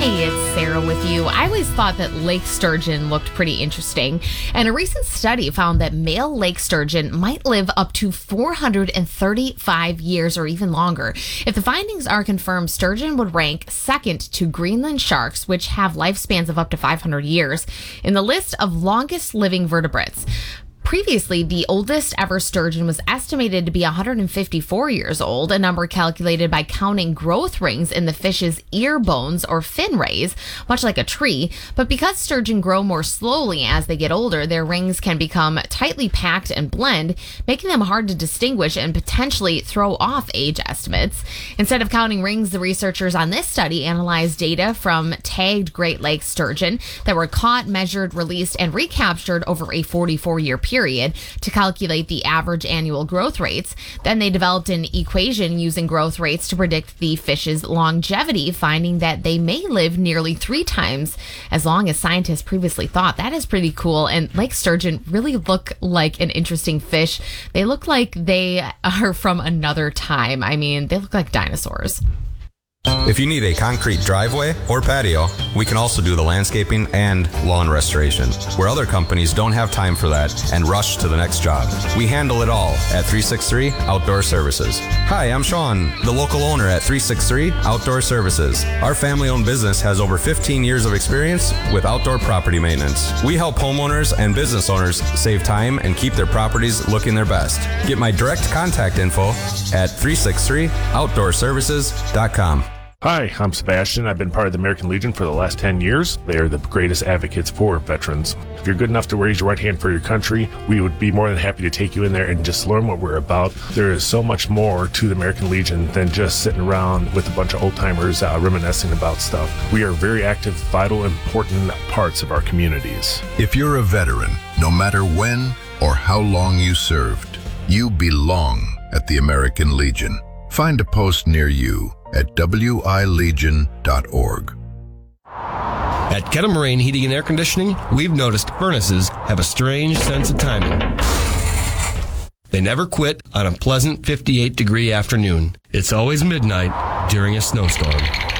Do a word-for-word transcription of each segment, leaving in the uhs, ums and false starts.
Hey, it's Sarah with you. I always thought that lake sturgeon looked pretty interesting, and a recent study found that male lake sturgeon might live up to four hundred thirty-five years or even longer. If the findings are confirmed, sturgeon would rank second to Greenland sharks, which have lifespans of up to five hundred years, in the list of longest living vertebrates. Previously, the oldest ever sturgeon was estimated to be one hundred fifty-four years old, a number calculated by counting growth rings in the fish's ear bones or fin rays, much like a tree. But because sturgeon grow more slowly as they get older, their rings can become tightly packed and blend, making them hard to distinguish and potentially throw off age estimates. Instead of counting rings, the researchers on this study analyzed data from tagged Great Lakes sturgeon that were caught, measured, released, and recaptured over a forty-four-year period. period to calculate the average annual growth rates. Then they developed an equation using growth rates to predict the fish's longevity, finding that they may live nearly three times as long as scientists previously thought. That is pretty cool. And lake sturgeon really look like an interesting fish. They look like they are from another time. I mean, they look like dinosaurs. If you need a concrete driveway or patio, we can also do the landscaping and lawn restoration, where other companies don't have time for that and rush to the next job. We handle it all at three sixty-three Outdoor Services. Hi, I'm Sean, the local owner at three sixty-three Outdoor Services. Our family-owned business has over fifteen years of experience with outdoor property maintenance. We help homeowners and business owners save time and keep their properties looking their best. Get my direct contact info at three sixty-three outdoor services dot com. Hi, I'm Sebastian. I've been part of the American Legion for the last ten years. They are the greatest advocates for veterans. If you're good enough to raise your right hand for your country, we would be more than happy to take you in there and just learn what we're about. There is so much more to the American Legion than just sitting around with a bunch of old timers uh, reminiscing about stuff. We are very active, vital, important parts of our communities. If you're a veteran, no matter when or how long you served, you belong at the American Legion. Find a post near you at w i legion dot org. At Kettle Heating and Air Conditioning, we've noticed furnaces have a strange sense of timing. They never quit on a pleasant fifty-eight degree afternoon. It's always midnight during a snowstorm.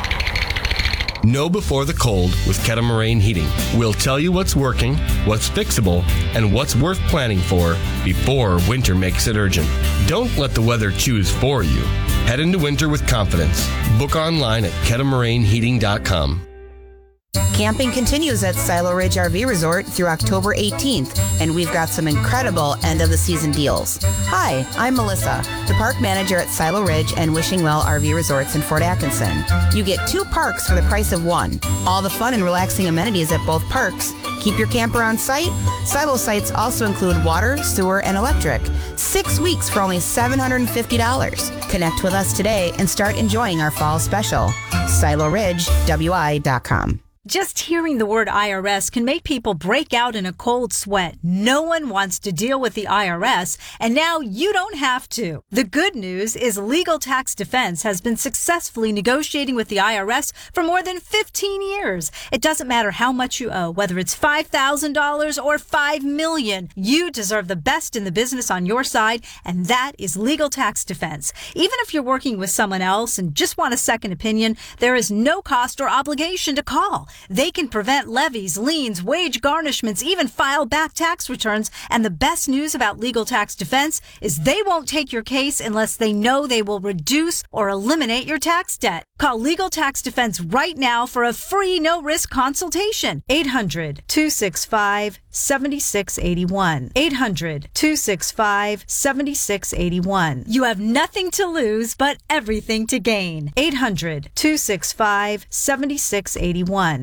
Know before the cold with Kettle Moraine Heating. We'll tell you what's working, what's fixable, and what's worth planning for before winter makes it urgent. Don't let the weather choose for you. Head into winter with confidence. Book online at kettle moraine heating dot com. Camping continues at Silo Ridge R V Resort through October eighteenth, and we've got some incredible end-of-the-season deals. Hi, I'm Melissa, the park manager at Silo Ridge and Wishing Well R V Resorts in Fort Atkinson. You get two parks for the price of one. All the fun and relaxing amenities at both parks. Keep your camper on site. Silo sites also include water, sewer, and electric. Six weeks for only seven hundred fifty dollars. Connect with us today and start enjoying our fall special. Silo Ridge W I dot com. Just hearing the word I R S can make people break out in a cold sweat. No one wants to deal with the I R S, and now you don't have to. The good news is Legal Tax Defense has been successfully negotiating with the I R S for more than fifteen years. It doesn't matter how much you owe, whether it's five thousand dollars or five million dollars. You deserve the best in the business on your side, and that is Legal Tax Defense. Even if you're working with someone else and just want a second opinion, there is no cost or obligation to call. They can prevent levies, liens, wage garnishments, even file back tax returns. And the best news about Legal Tax Defense is they won't take your case unless they know they will reduce or eliminate your tax debt. Call Legal Tax Defense right now for a free no-risk consultation. eight hundred, two six five, seven six eight one. eight hundred, two six five, seven six eight one. You have nothing to lose but everything to gain. eight hundred, two six five, seven six eight one.